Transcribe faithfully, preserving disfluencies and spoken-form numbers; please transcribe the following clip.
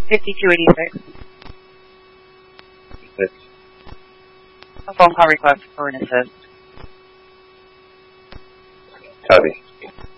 fifty-two eighty-six. Six. A phone call request for an assist. Copy.